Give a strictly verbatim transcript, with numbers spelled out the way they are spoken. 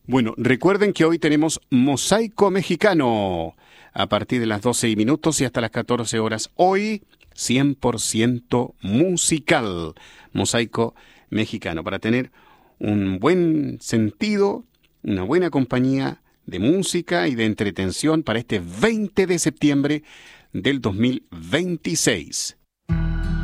Bueno, recuerden que hoy tenemos Mosaico Mexicano a partir de las doce minutos y hasta las catorce horas. Hoy, cien por ciento musical. Mosaico Mexicano, para tener un buen sentido, una buena compañía de música y de entretención para este veinte de septiembre del dos mil veintiséis.